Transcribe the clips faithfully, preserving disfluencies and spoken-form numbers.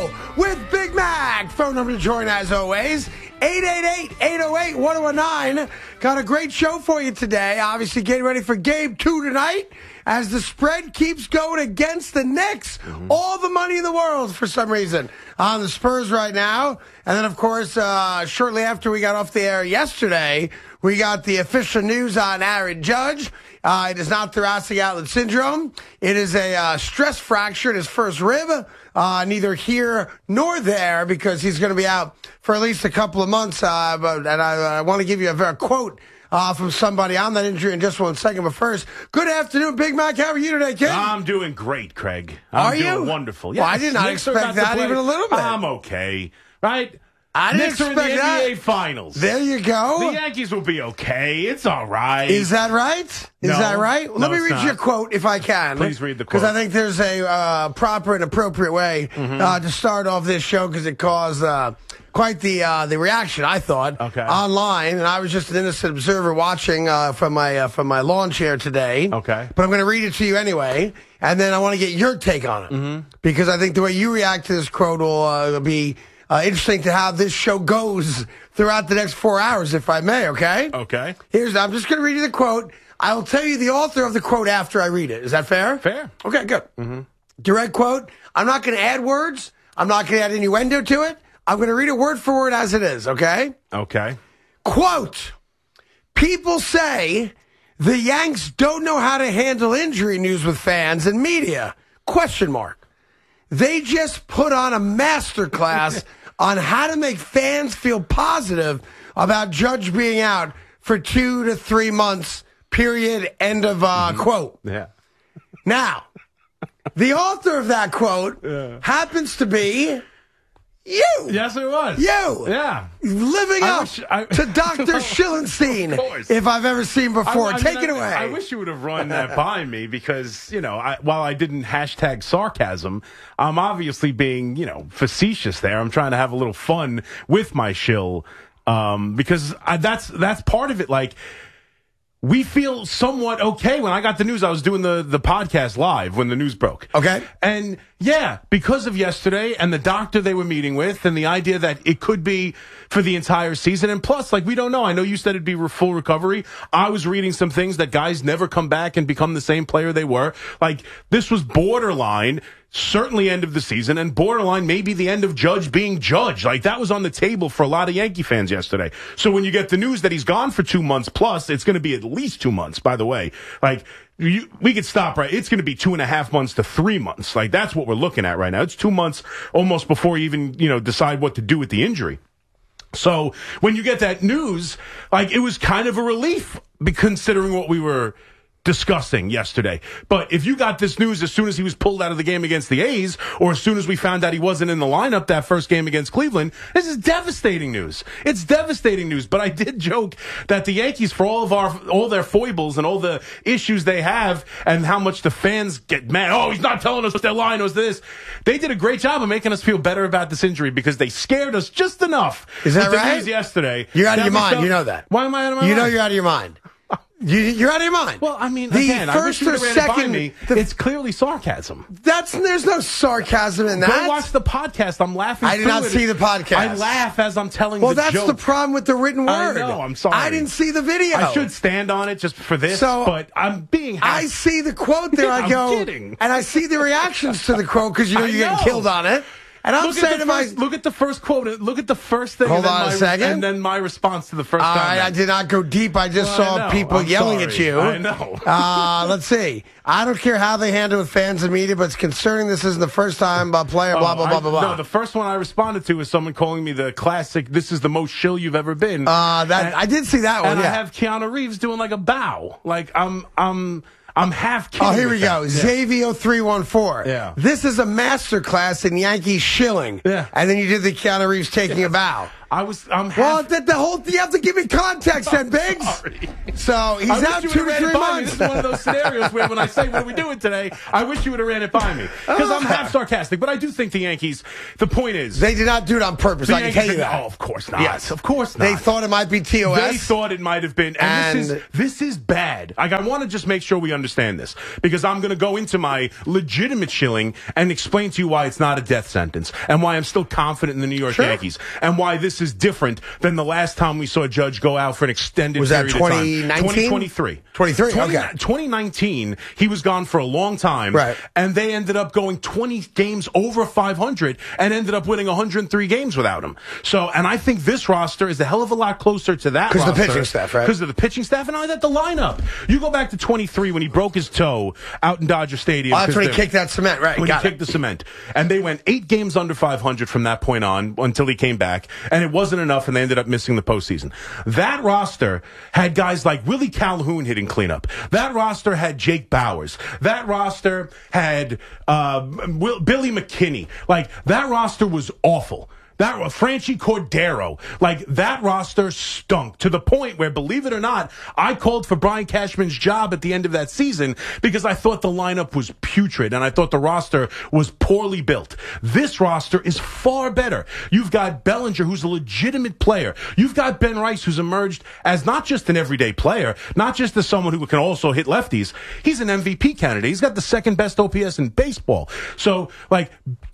Show with Big Mac. Phone number to join as always, eight eight eight, eight oh eight, one oh one nine. Got a great show for you today. Obviously getting ready for game two tonight as the spread keeps going against the Knicks. Mm-hmm. All the money in the world for some reason on the Spurs right now. And then, of course, uh, shortly after we got off the air yesterday, we got the official news on Aaron Judge. Uh, it is not thoracic outlet syndrome. It is a uh, stress fracture in his first rib. Uh, neither here nor there because he's going to be out for at least a couple of months. Uh, but, and I, I want to give you a, a quote uh, from somebody on that injury in just one second. But first, good afternoon, Big Mac. How are you today, kid? I'm doing great, Craig. I'm are doing you? Wonderful. Yes. Well, I did not Knicks expect that even a little bit. I'm okay, right? I didn't Knicks expect are in the that. N B A Finals. There you go. The Yankees will be okay. It's all right. Is that right? Is No. that right? Let No, me it's read not. your quote if I can. Please read the quote. Because I think there's a uh, proper and appropriate way Mm-hmm. uh, to start off this show because it caused uh, quite the uh, the reaction, I thought, Okay. online. And I was just an innocent observer watching uh, from my uh, from my lawn chair today. Okay. But I'm going to read it to you anyway. And then I want to get your take on it. Mm-hmm. Because I think the way you react to this quote will uh, be uh, interesting to how this show goes throughout the next four hours, if I may, okay? Okay. Here's, I'm just going to read you the quote. I'll tell you the author of the quote after I read it. Is that fair? Fair. Okay, good. Mm-hmm. Direct quote. I'm not going to add words. I'm not going to add innuendo to it. I'm going to read it word for word as it is, okay? Okay. Quote. People say the Yanks don't know how to handle injury news with fans and media. Question mark. They just put on a masterclass on how to make fans feel positive about Judge being out for two to three months, period, end of uh, quote. Yeah. Now, the author of that quote Yeah. happens to be you. Yes, it was. You. Yeah. Living I up wish I- to Doctor Schillenstein, Of course. if I've ever seen before. I- I mean, Take it I- away. I wish you would have run that by me because, you know, I, while I didn't hashtag sarcasm, I'm obviously being, you know, facetious there. I'm trying to have a little fun with my shill um, because I, that's that's part of it. Like, we feel somewhat okay. When I got the news, I was doing the, the podcast live when the news broke. Okay. And yeah, because of yesterday and the doctor they were meeting with and the idea that it could be for the entire season. And plus, like, we don't know. I know you said it'd be re- full recovery. I was reading some things that guys never come back and become the same player they were. Like, this was borderline, certainly end of the season, and borderline maybe the end of Judge being Judge. Like, that was on the table for a lot of Yankee fans yesterday. So when you get the news that he's gone for two months plus, it's going to be at least two months, by the way. Like, you, we could stop right. It's going to be two and a half months to three months. Like, that's what we're looking at right now. It's two months almost before you even, you know, decide what to do with the injury. So when you get that news, like, it was kind of a relief considering what we were discussing yesterday. But if you got this news as soon as he was pulled out of the game against the A's, or as soon as we found out he wasn't in the lineup that first game against Cleveland, this is devastating news. It's devastating news. But I did joke that the Yankees, for all of our, all their foibles and all the issues they have and how much the fans get mad, oh, he's not telling us what their line was this. They did a great job of making us feel better about this injury because they scared us just enough. Is that with right? The news yesterday. You're out of that your we mind. felt- You know that. Why am I out of my You mind? know you're out of your mind. You, you're out of your mind. Well, I mean, the again, I wish first you or would have ran it by second, me. the- It's clearly sarcasm. that's there's no sarcasm in that. Go watch the podcast. I'm laughing. I did through not it. see the podcast. I laugh as I'm telling well, the that's joke. the problem with the written I word. know, I'm sorry. I didn't see the video. I should stand on it just for this, So, but I'm being. I see the quote there. I I'm go, kidding. and I see the reactions to the quote because you know I you're getting know. killed on it. And I'm Look saying at to the my, first, look at the first quote. Look at the first thing. Hold and then on a my, second. And then my response to the first all comment. right, I did not go deep. I just Well, I saw know. people I'm yelling sorry. at you. I know. uh, let's see. I don't care how they handle with fans and media, but it's concerning. This isn't the first time a player. Blah Oh, blah I- blah blah blah. No, the first one I responded to was someone calling me the classic. This is the most shill you've ever been. uh, that And- I did see that one. And Yeah. I have Keanu Reeves doing like a bow. Like I'm, I'm, I'm half kidding. Oh, here with we go. that. Xavier three one four. Yeah. This is a master class in Yankee shilling. Yeah. And then you did the Keanu Reeves taking a bow. I was. I'm Well, half- the, the whole you have to give me context, then, Biggs. Sorry. So he's I out wish you two would to have ran three it by me. months. This is one of those scenarios where when I say, what are we doing today, I wish you would have ran it by me. Because I'm half sarcastic. But I do think the Yankees, the point is. They did not do it on purpose, the I can Yankees tell you did- that. Oh, of course not. Yes. Of course not. They thought it might be T O S. They thought it might have been. And, this And- is this is bad. Like, I want to just make sure we understand this. Because I'm going to go into my legitimate shilling and explain to you why it's not a death sentence. And why I'm still confident in the New York Sure. Yankees. And why this is different than the last time we saw a judge go out for an extended Was that period of twenty time. nineteen? twenty twenty-three. twenty-three, twenty, okay. twenty nineteen, he was gone for a long time. Right. And they ended up going twenty games over five hundred and ended up winning one hundred three games without him. So, and I think this roster is a hell of a lot closer to that 'Cause of the roster. pitching staff, right? Because of the pitching staff and I that the lineup. You go back to twenty-three when he broke his toe out in Dodger Stadium. Oh, that's 'cause when he they- kicked that cement, right? when Got he it. kicked the cement. And they went eight games under five hundred from that point on until he came back. And it wasn't enough, and they ended up missing the postseason. That roster had guys like Willie Calhoun hitting cleanup. That roster had Jake Bowers. That roster had uh, Will, Billy McKinney. Like, that roster was awful. That Franchi Cordero, like that roster stunk to the point where, believe it or not, I called for Brian Cashman's job at the end of that season because I thought the lineup was putrid and I thought the roster was poorly built. This roster is far better. You've got Bellinger, who's a legitimate player. You've got Ben Rice, who's emerged as not just an everyday player, not just as someone who can also hit lefties. He's an M V P candidate. He's got the second best O P S in baseball. So, like,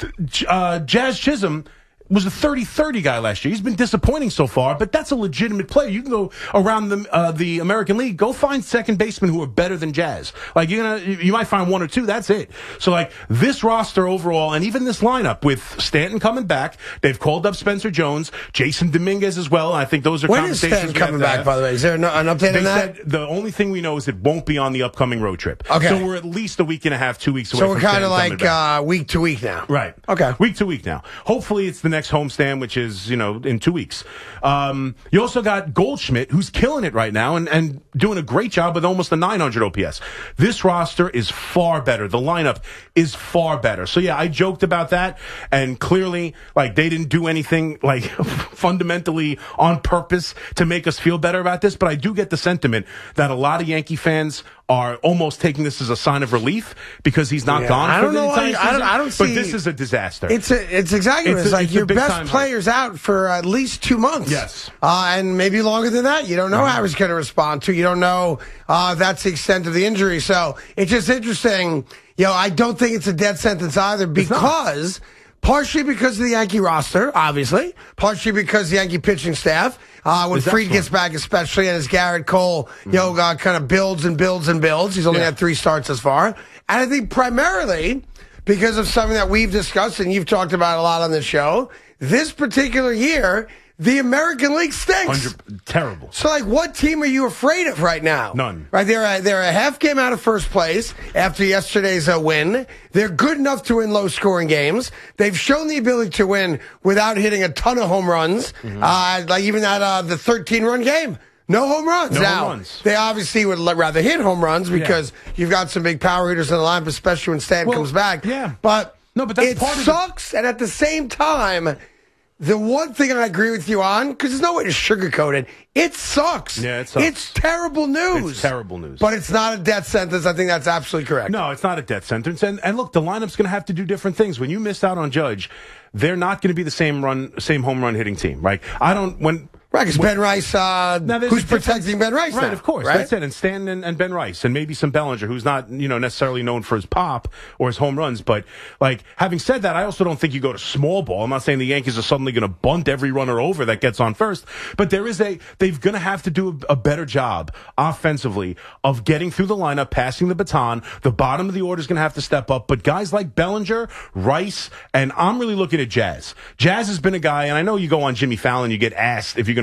uh, Jazz Chisholm was a thirty thirty guy last year. He's been disappointing so far, but that's a legitimate player. You can go around the uh, the American League, go find second basemen who are better than Jazz. Like, you're gonna, you might find one or two. That's it. So, like, this roster overall, and even this lineup with Stanton coming back, they've called up Spencer Jones, Jason Dominguez as well. And I think those are When is conversations Stanton we have coming to back, have. by the way? Is there an, an update They on that? said the only thing we know is it won't be on the upcoming road trip. Okay. So we're at least a week and a half, two weeks away. So we're from kind of Stanton like coming back. uh, week to week now. Right. Okay. Week to week now. Hopefully it's the next homestand, which is, you know, in two weeks. Um, you also got Goldschmidt, who's killing it right now and, and doing a great job with almost a nine hundred O P S. This roster is far better. The lineup is far better. So, yeah, I joked about that. And clearly, like, they didn't do anything, like, fundamentally on purpose to make us feel better about this. But I do get the sentiment that a lot of Yankee fans are almost taking this as a sign of relief because he's not Yeah, gone I for don't the know why- entire I don't- season. I don't But see- this is a disaster. It's a, it's exactly It's it's, a- like it's a your big best time players out for at least two months. Yes. uh, and maybe longer than that. You don't know how he's going to respond to. You don't know uh, if that's the extent of the injury. So it's just interesting. You know, I don't think it's a death sentence either because. Partially because of the Yankee roster, obviously. Partially because the Yankee pitching staff. Uh, when Is that Fried so? gets back, especially, and as Garrett Cole, you know, uh, kind of builds and builds and builds. He's only Yeah. had three starts thus far. And I think primarily because of something that we've discussed and you've talked about a lot on the show. This particular year, the American League stinks. Hundred- terrible. So, like, what team are you afraid of right now? None. Right, they're a, they're a half game out of first place after yesterday's uh, win. They're good enough to win low-scoring games. They've shown the ability to win without hitting a ton of home runs, Mm-hmm. uh, like even that uh, the thirteen-run game. No home runs. No now, home runs. they obviously would l- rather hit home runs because you've got some big power hitters in the lineup, especially when Stanton Well, comes back. yeah. But, No, but that's it part of the- sucks, and at the same time, the one thing I agree with you on, because there's no way to sugarcoat it, it sucks. Yeah, it sucks. It's terrible news. It's terrible news. But it's not a death sentence. I think that's absolutely correct. No, it's not a death sentence. And and look, the lineup's going to have to do different things. When you miss out on Judge, they're not going to be the same run, same home run hitting team, right? I don't when. Right, because Ben Rice, uh, Now, there's who's a difference- protecting Ben Rice Right, now, of course. right? That's it. And Stanton and, and Ben Rice, and maybe some Bellinger, who's not, you know, necessarily known for his pop or his home runs. But, like, having said that, I also don't think you go to small ball. I'm not saying the Yankees are suddenly going to bunt every runner over that gets on first. But there is a, they've going to have to do a, a better job offensively of getting through the lineup, passing the baton. The bottom of the order is going to have to step up. But guys like Bellinger, Rice, and I'm really looking at Jazz. Jazz has been a guy, and I know you go on Jimmy Fallon, you get asked if you're going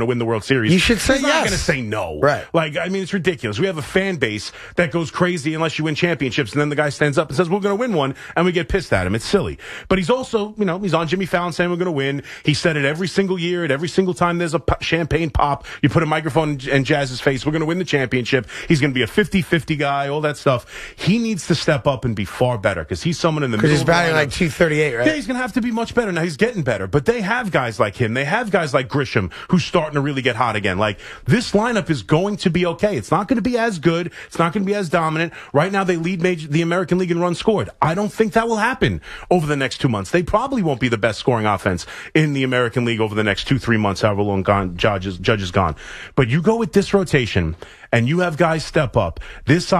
going to win the World Series. You should say He's yes. not going to say no. Right. Like, I mean, it's ridiculous. We have a fan base that goes crazy unless you win championships, and then the guy stands up and says, we're going to win one, and we get pissed at him. It's silly. But he's also, you know, he's on Jimmy Fallon saying we're going to win. He said it every single year, at every single time there's a p- champagne pop, you put a microphone in, in Jazz's face, we're going to win the championship. He's going to be a fifty-fifty guy, all that stuff. He needs to step up and be far better, because he's someone in the middle. Because he's of the batting lineup. like two thirty-eight, right? Yeah, he's going to have to be much better. Now, he's getting better, but they have guys like him. They have guys like Grisham, who's starting to really get hot again. Like, this lineup is going to be okay. It's not going to be as good. It's not going to be as dominant. Right now, they lead major, the American League in runs scored. I don't think that will happen over the next two months. They probably won't be the best scoring offense in the American League over the next two, three months, however long gone, Judge is, Judge is gone. But you go with this rotation, and you have guys step up. This